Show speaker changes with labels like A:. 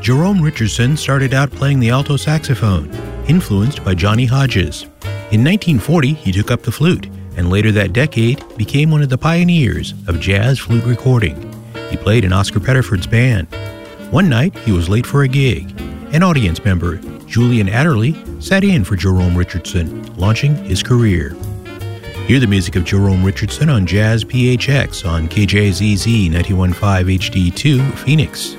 A: Jerome Richardson started out playing the alto saxophone, influenced by Johnny Hodges. In 1940, he took up the flute, and later that decade became one of the pioneers of jazz flute recording. He played in Oscar Pettiford's band. One night, he was late for a gig. An audience member, Julian Adderley, sat in for Jerome Richardson, launching his career. Hear the music of Jerome Richardson on Jazz PHX on KJZZ 91.5 HD2, Phoenix.